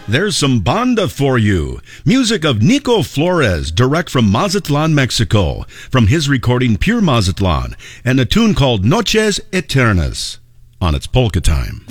There's some banda for you. Music of Nico Flores, direct from Mazatlan, Mexico, from his recording Pure Mazatlan, and a tune called Noches Eternas on its Polka Time.